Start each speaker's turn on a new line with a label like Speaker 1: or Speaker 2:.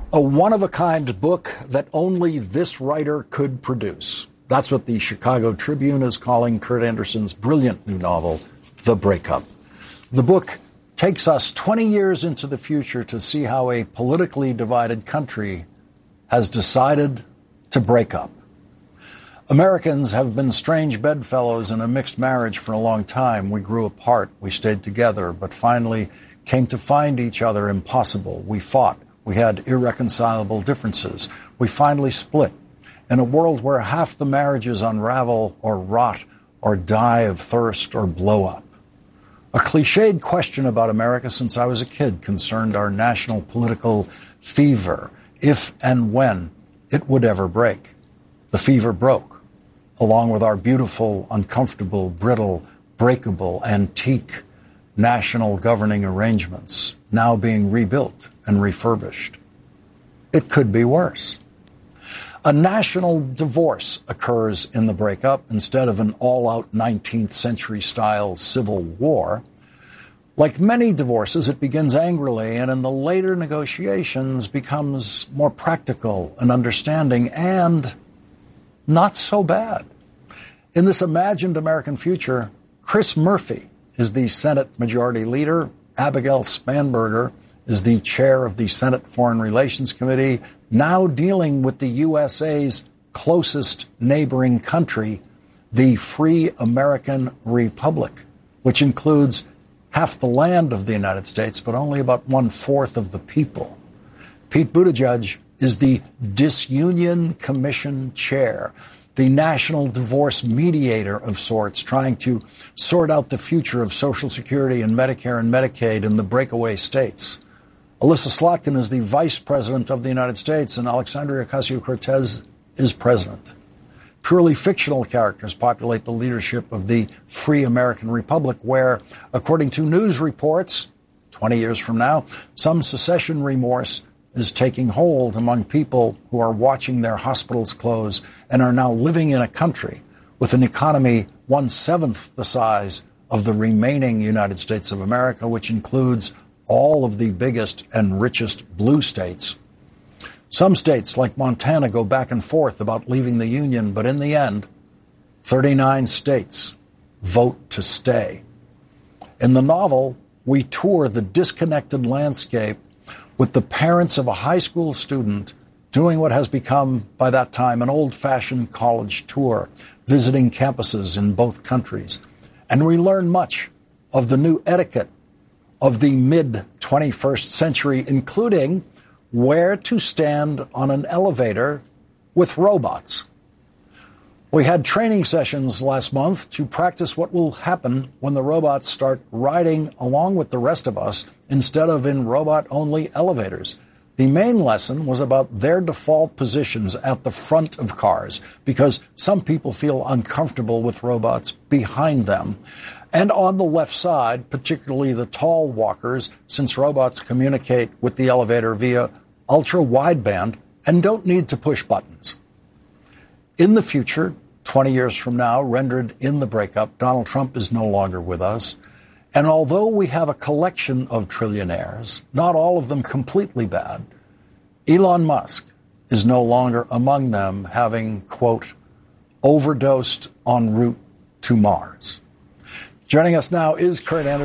Speaker 1: A one-of-a-kind book that only this writer could produce. That's what the Chicago Tribune is calling Kurt Andersen's brilliant new novel, The Breakup. The book takes us 20 years into the future to see how a politically divided country has decided to break up. Americans have been strange bedfellows in a mixed marriage for a long time. We grew apart, we stayed together, but finally came to find each other impossible. We fought. We had irreconcilable differences. We finally split. In a world where half the marriages unravel or rot or die of thirst or blow up. A cliched question about America since I was a kid concerned our national political fever, if and when it would ever break. The fever broke, along with our beautiful, uncomfortable, brittle, breakable, antique national governing arrangements, now being rebuilt and refurbished. It could be worse. A national divorce occurs in the breakup instead of an all-out 19th century style civil war. Like many divorces, it begins angrily and in the later negotiations becomes more practical and understanding and not so bad. In this imagined American future, Chris Murphy is the Senate Majority Leader. Abigail Spanberger is the chair of the Senate Foreign Relations Committee, now dealing with the USA's closest neighboring country, the Free American Republic, which includes half the land of the United States, but only about 1/4 of the people. Pete Buttigieg is the Disunion Commission chair, the national divorce mediator of sorts, trying to sort out the future of Social Security and Medicare and Medicaid in the breakaway states. Alyssa Slotkin is the vice president of the United States, and Alexandria Ocasio-Cortez is president. Purely fictional characters populate the leadership of the Free American Republic, where, according to news reports, 20 years from now, some secession remorse is taking hold among people who are watching their hospitals close and are now living in a country with an economy 1/7 the size of the remaining United States of America, which includes all of the biggest and richest blue states. Some states, like Montana, go back and forth about leaving the Union, but in the end, 39 states vote to stay. In the novel, we tour the disconnected landscape with the parents of a high school student doing what has become, by that time, an old-fashioned college tour, visiting campuses in both countries. And we learn much of the new etiquette of the mid-21st century, including where to stand on an elevator with robots. We had training sessions last month to practice what will happen when the robots start riding along with the rest of us instead of in robot-only elevators. The main lesson was about their default positions at the front of cars because some people feel uncomfortable with robots behind them. And on the left side, particularly the tall walkers, since robots communicate with the elevator via ultra-wideband and don't need to push buttons. In the future, 20 years from now, rendered in the breakup, Donald Trump is no longer with us. And although we have a collection of trillionaires, not all of them completely bad, Elon Musk is no longer among them, having, quote, overdosed en route to Mars. Joining us now is Kurt Andersen.